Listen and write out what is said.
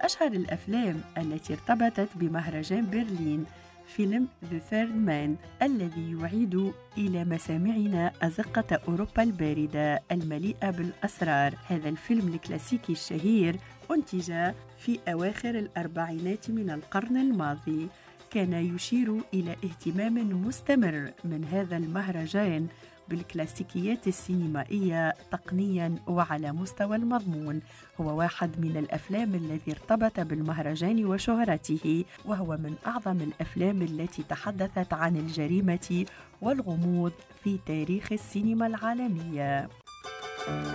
أشهر الأفلام التي ارتبطت بمهرجان برلين فيلم The Third Man الذي يعيد إلى مسامعنا أزقة أوروبا الباردة المليئة بالأسرار. هذا الفيلم الكلاسيكي الشهير أنتج في أواخر الأربعينات من القرن الماضي، كان يشير إلى اهتمام مستمر من هذا المهرجان بالكلاسيكيات السينمائية تقنيا وعلى مستوى المضمون. هو واحد من الأفلام الذي ارتبط بالمهرجان وشهرته، وهو من أعظم الأفلام التي تحدثت عن الجريمة والغموض في تاريخ السينما العالمية.